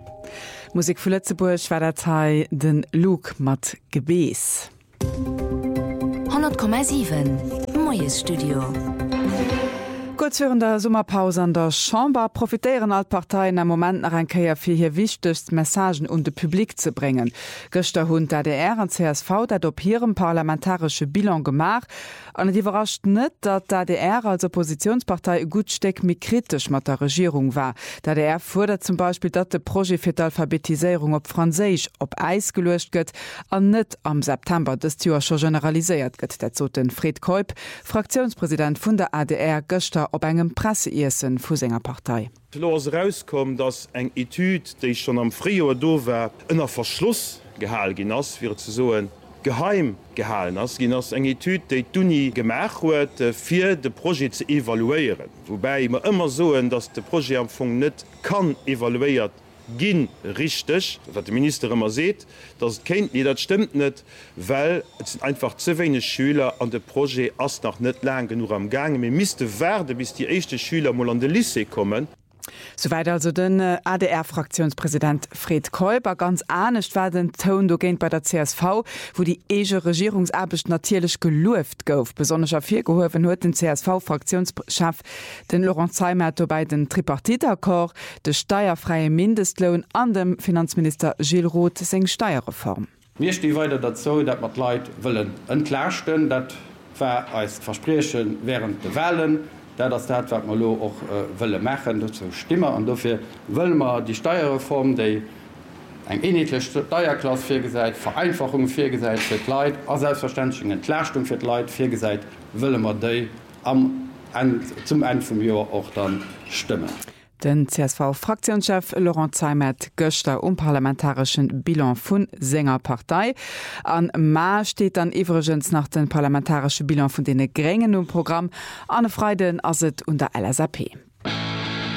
Musik vu Lützeburg war Datei den Luke mat Gebees. 100,7 Moes Studio. Kurz während der Sommerpause an der Chambre profitieren Altparteien am Moment nach ein Keier fir hier wichtigst Messagen und de Publikum zu bringen. Göster hun DDR und CSV dat op ihrem parlamentarische Bilan gemacht an die überrascht net, dat DDR als Oppositionspartei gutsteck mit kritisch mat der Regierung war. DDR fordert zum Beispiel, dat de Projekt für die Alphabetisierung op Französisch op Eis gelöscht gëtt an net am September des Jahr schon generalisiert gëtt. Dat so den Fred Kolb, Fraktionspräsident vun der ADR Göster op engem Presseessen vu senger Partei. Los rauskom, dass eng Etyd, die schon am Frühjahr do war, ënner Verschluss gehalen gin ass, wie zu so geheim gehalen ass, gin ass eng Etyd, die Uni gemacht huet, fir de Projekt zu evaluieren. Wobei immer immer so, dass de Projekt am Fong net kann evaluiert ginn richtig, wat de Minister immer seht, dat kennt nie, dat stimmt net, weil es sind einfach zu wenig Schüler an de Projekt ass nach net lang genug am Gang. Wir müsste werden, bis die echte Schüler mal an de Lycée kommen. Soweit also den ADR-Fraktionspräsident Fred Kolber. Ganz ernst war den Ton dogent bei der CSV, wo die ege Regierungsarbeit natürlich geluft gouf. Besonders auf vier geholfen huet den CSV-Fraktionschef den Laurent Seimato bei den Tripartite-Akkor, de steuerfreie Mindestlohn an dem Finanzminister Gilles Roth seng Steuerreform. Mir steht weiter dazu, dass man die Leute wollen entlasten, das war als Versprechen während der Wahlen. Das was wir auch machen, dazu stimmen. Und dafür wollen wir die Steuerreform, die eine ähnliche Steuerklasse vorgesehen, Vereinfachung vorgesehen für die Leute, auch selbstverständlich eine Entlastung für die Leute vorgesehen, wollen wir die zum Ende des Jahres auch dann stimmen. Den CSV-Fraktionschef Laurent Seimet Göster parlamentarischen Bilan vun senger Partei. An Ma steht dann iwgens nach den parlamentarische Bilan vun dene Grengen Programm an Freiden aset unter LSAP.